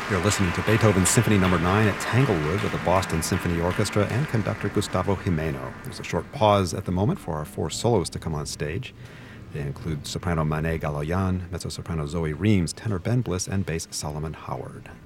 You're listening to Beethoven's Symphony No. 9 at Tanglewood with the Boston Symphony Orchestra and conductor Gustavo Gimeno. There's a short pause at the moment for our four soloists to come on stage. They include soprano Manet Galoyan, mezzo-soprano Zoe Reams, tenor Ben Bliss, and bass Solomon Howard.